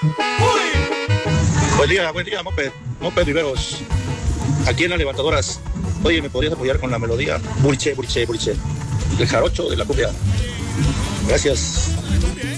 Buen día, Moped Viveros. Aquí en las levantadoras. Oye, ¿me podrías apoyar con la melodía? Buriche, buriche, buriche. El jarocho de la cumbia. Gracias.